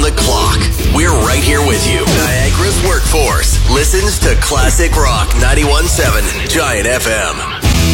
the clock. We're right here with you. Niagara's workforce listens to Classic Rock 91.7 Giant FM.